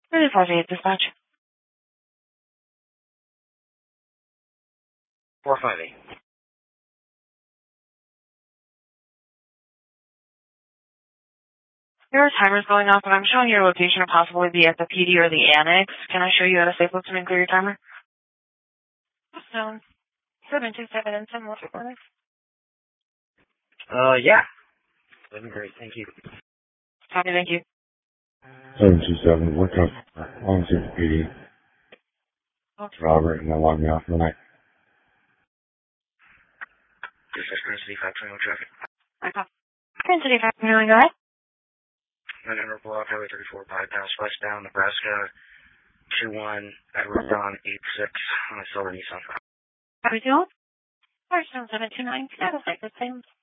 358 dispatch. 458. Your timer's going off, but I'm showing your location to possibly be at the PD or the annex. Can I show you at a safe location and clear your timer? So, 727 and 714. Yeah. That'd be great. Thank you. Copy, thank you. 727, what's up? On to the PD. Robert, and then log me off for the night. City Factory, no traffic. Green City Factory, go ahead. 900 block, Highway 34, bypass, westbound, Nebraska, 21, Edward Dawn, 86, on a silver Nissan. Copy, 2. 729, status like the same.